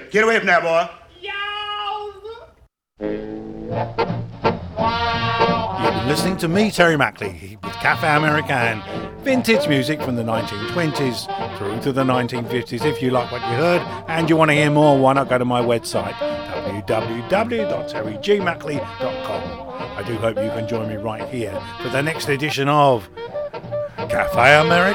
Get away from that, boy. You've been listening to me, Terry Mackley, with Cafe American. Vintage music from the 1920s through to the 1950s. If you like what you heard and you want to hear more, why not go to my website, www.terrygmackley.com. I do hope you can join me right here for the next edition of Cafe American.